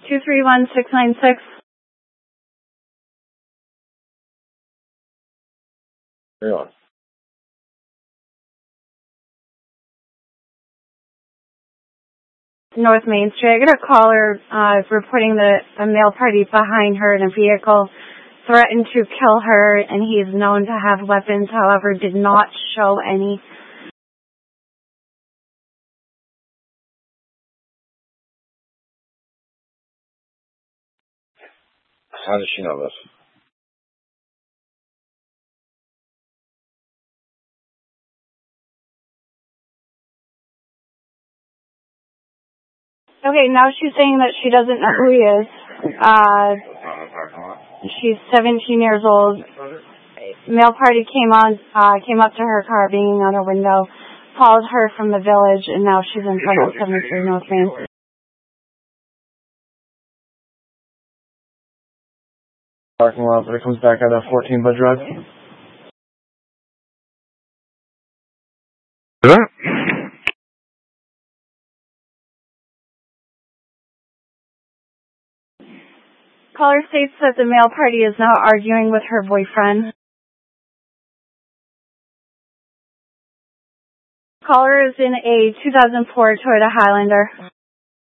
231696. Hang on. North Main Street. I got a caller reporting that a male party behind her in a vehicle threatened to kill her, and he is known to have weapons, however, did not show any. How does she know this? Okay, now she's saying that she doesn't know who he is. She's 17 years old. Male party came up to her car, banging on her window, followed her from the village, and now she's in front of 73 North Main. Parking lot, but it comes back out of 14 Bud Drive. Caller states that the male party is now arguing with her boyfriend. Caller is in a 2004 Toyota Highlander.